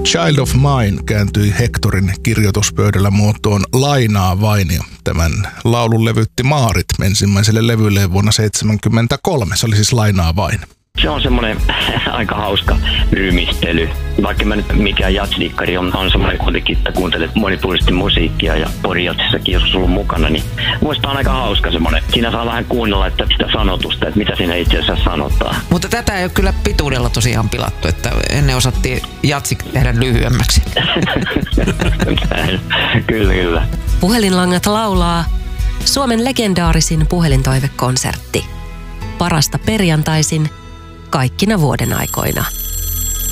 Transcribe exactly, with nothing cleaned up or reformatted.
Child of Mine kääntyi Hectorin kirjoituspöydällä muotoon Lainaa vain, ja tämän laulun levytti Maarit ensimmäiselle levylle vuonna seitsemänkymmentäkolme. Se oli siis Lainaa vain. Se on semmoinen aika hauska rymistely. Vaikka mä nyt mikään jatsdikkari on, on semmoinen kuitenkin, että kuuntelet monipuolisesti musiikkia ja porijatsissakin jos sulla on mukana, niin muista on aika hauska semmoinen. Siinä saa vähän kuunnella että sitä sanotusta, että mitä siinä itse asiassa sanotaan. Mutta tätä ei ole kyllä pituudella tosiaan pilattu, että ennen osattiin jatsik tehdä lyhyemmäksi. Kyllä, kyllä. Puhelinlangat laulaa Suomen legendaarisin puhelintoivekonsertti. Parasta perjantaisin kaikkina vuoden aikoina.